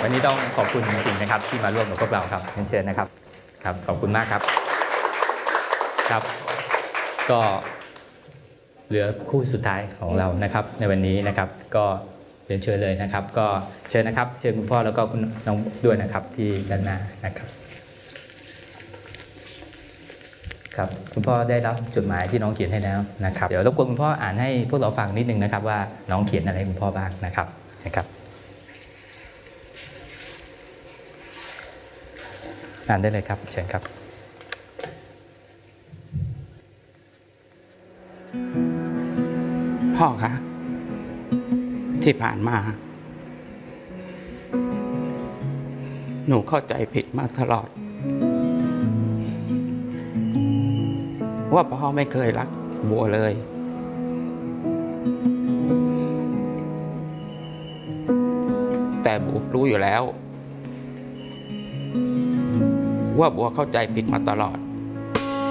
วันนี้ต้องขอบคุณจริงๆนะครับที่มาร่วมกับพวกเราครับเชิญนะครับครับขอบคุณมากครับครับก็เหลือคู่สุดท้ายของเรานะครับในวันนี้นะครับก็เรียนเชิญเลยนะครับก็เชิญนะครับเชิญคุณพ่อแล้วก็คุณน้องด้วยนะครับที่ด้านหน้านะครับครับคุณพ่อได้รับจดหมายที่น้องเขียนให้แล้วนะครับเดี๋ยวรบกวนคุณพ่ออ่านให้พวกเราฟังนิดนึงนะครับว่าน้องเขียนอะไรให้คุณพ่อบ้างนะครับอ่านได้เลยครับเชิญครับพ่อคะที่ผ่านมาหนูเข้าใจผิดมาตลอดว่าพ่อไม่เคยรักบัวเลยแต่บัวรู้อยู่แล้วว่าบัวเข้าใจผิดมาตลอด